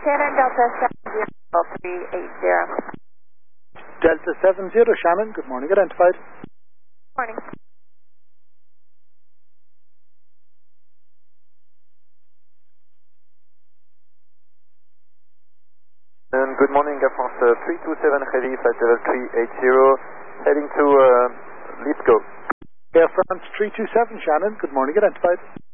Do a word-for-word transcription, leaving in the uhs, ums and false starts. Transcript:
Shannon, Delta seven zero three eight zero. Delta seven zero, Shannon, good morning, identified. Morning. And good morning, Air France uh, three two seven heavy, flight level three eight zero, heading to uh, Lipsco. Air France three two seven, Shannon, good morning, identified.